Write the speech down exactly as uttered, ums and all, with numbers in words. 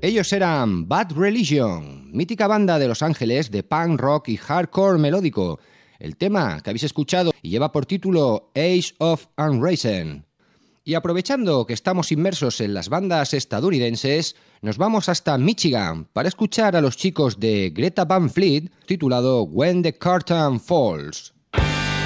Ellos eran Bad Religion, mítica banda de Los Ángeles de punk rock y hardcore melódico. El tema que habéis escuchado y lleva por título Age of Unreason. Y aprovechando que estamos inmersos en las bandas estadounidenses, nos vamos hasta Michigan para escuchar a los chicos de Greta Van Fleet titulado When the Curtain Falls.